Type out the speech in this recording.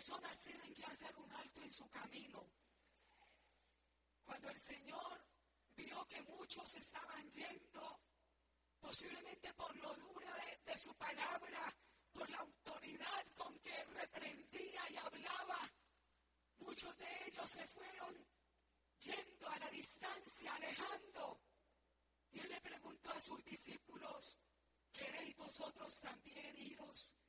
personas tienen que hacer un alto en su camino. Cuando el Señor vio que muchos estaban yendo, posiblemente por lo dura de su palabra, por la autoridad con que reprendía y hablaba, muchos de ellos se fueron yendo a la distancia, alejando. Y Él le preguntó a sus discípulos: ¿queréis vosotros también iros?